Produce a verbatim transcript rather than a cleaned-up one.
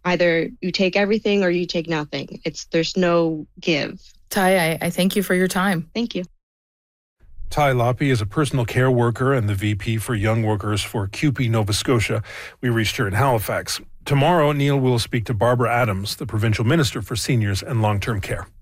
either you take everything or you take nothing. It's there's no give. Ty, I, I thank you for your time. Thank you. Ty Loppe is a personal care worker and the V P for Young Workers for C U P E Nova Scotia. We reached her in Halifax. Tomorrow, Neil will speak to Barbara Adams, the provincial minister for seniors and long-term care.